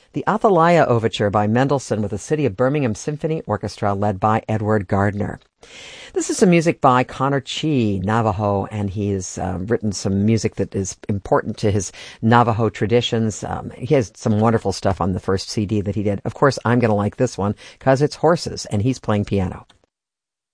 The Athalaya Overture by Mendelssohn with the City of Birmingham Symphony Orchestra led by Edward Gardner. This is some music by Connor Chi, Navajo, and he's written some music that is important to his Navajo traditions. He has some wonderful stuff on the first CD that he did. Of course, I'm going to like this one because it's horses, and he's playing piano.